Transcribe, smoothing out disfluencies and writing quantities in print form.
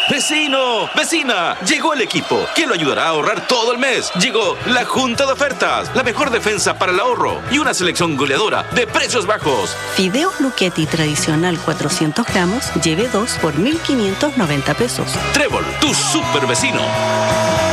¡Vecino! ¡Vecina! Llegó el equipo que lo ayudará a ahorrar todo el mes. Llegó la Junta de Ofertas, la mejor defensa para el ahorro y una selección goleadora de precios bajos. Fideos Lucchetti tradicional 400 gramos, lleve 2 por 1.590 pesos. Trébol, tu super vecino.